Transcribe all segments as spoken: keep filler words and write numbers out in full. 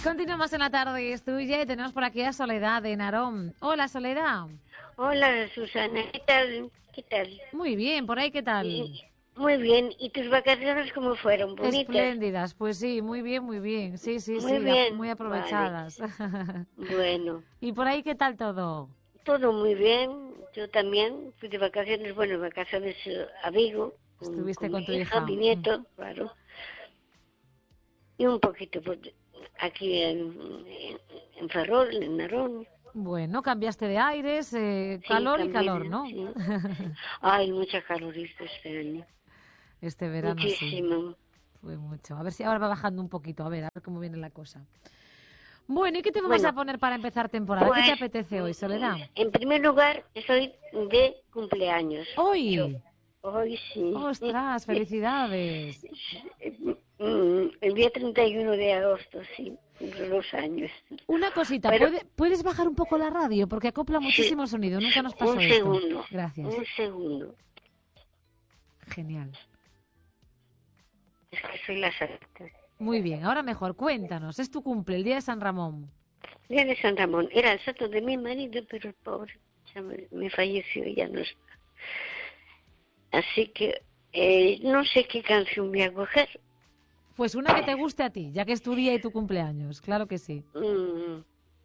Continuamos en la tarde, es tuya y tenemos por aquí a Soledad de Narón. Hola, Soledad. Hola, Susana, ¿qué tal? ¿Qué tal? Muy bien, ¿por ahí qué tal? Y- muy bien, ¿y tus vacaciones cómo fueron? ¿Bonitas? Espléndidas, pues sí, muy bien, muy bien. Sí, sí, Muy sí, bien, muy aprovechadas. vale. Bueno, ¿Y por ahí qué tal todo? todo muy bien. Yo también fui de vacaciones, bueno, vacaciones eh, a Vigo, con, Estuviste con mi con tu hija, hija. mi Mm. nieto, claro. Y un poquito pues, aquí en, en, en Ferrol, en Narón. Bueno, cambiaste de aires, eh, Sí, calor y calor, también, ¿no? sí. Hay mucha calorista este año. Este verano sí, Muchísimo. fue mucho. A ver si ahora va bajando un poquito, a ver, a ver cómo viene la cosa. Bueno, ¿y qué te vamos a Bueno, poner para empezar temporada? ¿Qué te pues, apetece hoy, mm, Soledad? en primer lugar, soy de cumpleaños. Yo, Hoy. hoy sí. ¡Ostras! ¡Felicidades! Mm, El día treinta y uno de agosto, sí, cumplo los años. Una cosita, Pero, ¿puede, ¿puedes bajar un poco la radio? Porque acopla sí, muchísimo sonido. Nunca nos un pasó esto. segundo, Gracias. un segundo. Genial. Es que soy la santa. Muy bien, ahora mejor. Cuéntanos, es tu cumple, el día de San Ramón. Día de San Ramón. Era el santo de mi marido, pero el pobre ya me, me falleció y ya no está. Así que eh, no sé qué canción voy a coger. Pues una que te guste a ti, ya que es tu día y tu cumpleaños. Claro que sí. Mm,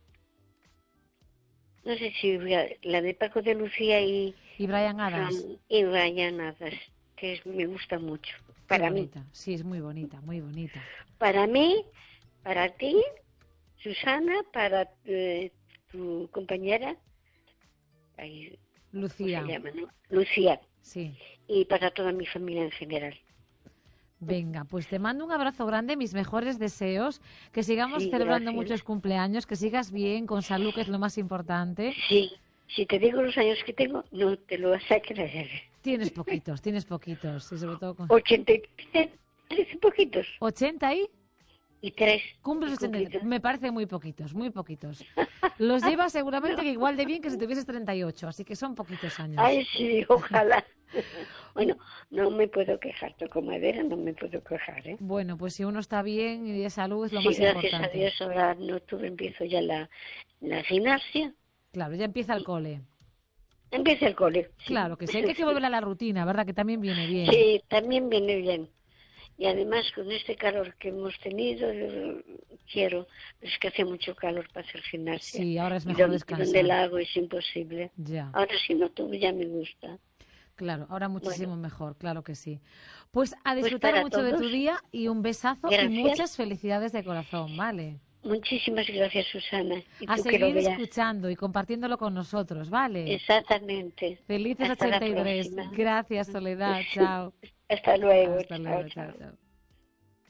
no sé si voy a, la de Paco de Lucía y, Y Brian Adams. Fran- y Brian Adams, que es- me gusta mucho. Qué Para mí. bonita. Sí, es muy bonita, muy bonita. Para mí, para ti, Susana, para eh, tu compañera, ay, ¿cómo Lucía. se llama, no? Lucía, Sí. y para toda mi familia en general. Venga, pues te mando un abrazo grande, mis mejores deseos, que sigamos Sí, celebrando gracias. muchos cumpleaños, que sigas bien, con salud, que es lo más importante. Sí, si te digo los años que tengo, no te lo vas a creer. Tienes poquitos, tienes poquitos, y sobre todo con ochenta y tres, trece poquitos. ochenta y Y tres. cumples he ochenta y tres. cumplido. Me parece muy poquitos, muy poquitos. Los llevas seguramente que igual de bien que si tuvieses treinta y ocho, así que son poquitos años. Ay, sí, ojalá. Bueno, no me puedo quejar, toco madera, no me puedo quejar, ¿eh? Bueno, pues si uno está bien y de salud es lo Sí, más gracias a importante. Dios, ahora en octubre empiezo ya la, la gimnasia. Claro, ya empieza el cole. Empieza el cole. Sí. Claro que sí, que hay que volver a la rutina, ¿verdad? Que también viene bien. Sí, también viene bien. Y además con este calor que hemos tenido, yo quiero, es que hace mucho calor para hacer gimnasia. Sí, ahora es Y mejor donde, y donde la descansar. hago es imposible. Ya. Ahora sí, en octubre ya me gusta. Claro, ahora muchísimo Bueno, mejor, claro que sí. Pues a pues disfrutar para mucho de todos, tu día y un besazo y gracias. muchas felicidades de corazón, ¿vale? Muchísimas gracias, Susana. Y A tú que lo seguir veas. escuchando y compartiéndolo con nosotros, ¿vale? Exactamente. Felices Hasta la ochenta y tres. próxima. Gracias, Soledad. Chao. Hasta luego. Hasta Chao, luego. Chao, chao. chao.